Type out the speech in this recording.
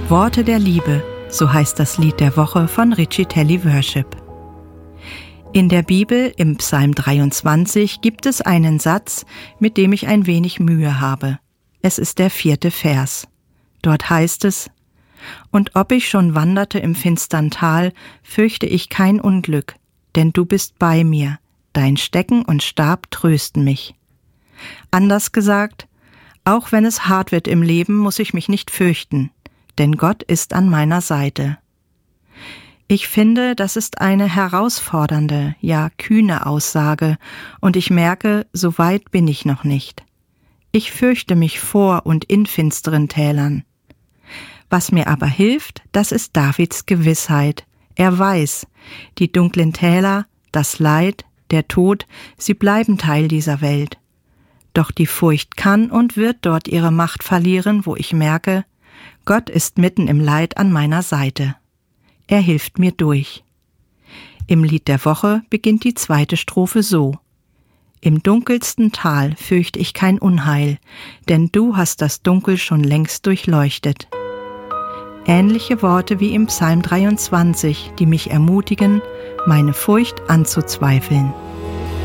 Worte der Liebe, so heißt das Lied der Woche von Richie Telley Worship. In der Bibel, im Psalm 23, gibt es einen Satz, mit dem ich ein wenig Mühe habe. Es ist der 4. Vers. Dort heißt es: Und ob ich schon wanderte im finstern Tal, fürchte ich kein Unglück, denn du bist bei mir, dein Stecken und Stab trösten mich. Anders gesagt, auch wenn es hart wird im Leben, muss ich mich nicht fürchten, denn Gott ist an meiner Seite. Ich finde, das ist eine herausfordernde, ja kühne Aussage, und ich merke, so weit bin ich noch nicht. Ich fürchte mich vor und in finsteren Tälern. Was mir aber hilft, das ist Davids Gewissheit. Er weiß, die dunklen Täler, das Leid, der Tod, sie bleiben Teil dieser Welt. Doch die Furcht kann und wird dort ihre Macht verlieren, wo ich merke, Gott ist mitten im Leid an meiner Seite. Er hilft mir durch. Im Lied der Woche beginnt die 2. Strophe so: Im dunkelsten Tal fürchte ich kein Unheil, denn du hast das Dunkel schon längst durchleuchtet. Ähnliche Worte wie im Psalm 23, die mich ermutigen, meine Furcht anzuzweifeln.